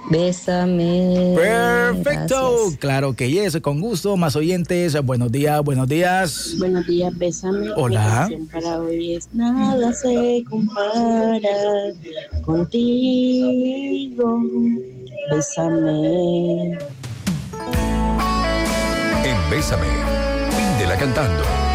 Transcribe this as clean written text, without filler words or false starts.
Bésame. Perfecto, Gracias. claro que yes, con gusto. Más oyentes, buenos días, buenos días. Buenos días, bésame. Hola. Mi canción para hoy es Nada se compara contigo. Bésame. En Bésame, pídela cantando.